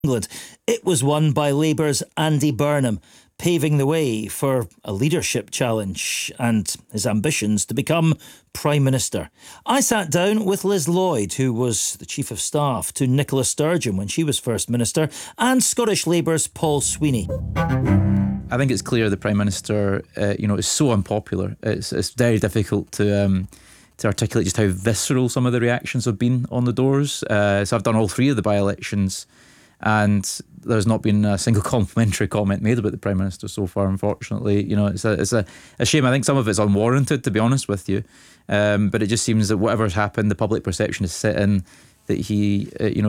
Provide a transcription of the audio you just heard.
England. It was won by Labour's Andy Burnham, paving the way for a leadership challenge and his ambitions to become Prime Minister. I sat down with Liz Lloyd, who was the Chief of Staff to Nicola Sturgeon when she was First Minister, and Scottish Labour's Paul Sweeney. I think it's clear the Prime Minister, is so unpopular. It's very difficult to articulate just how visceral some of the reactions have been on the doors. So I've done all three of the by-elections, and there's not been a single complimentary comment made about the Prime Minister so far, unfortunately. It's a shame. I think some of it's unwarranted, to be honest with you. But it just seems that whatever's happened, the public perception is set in that he,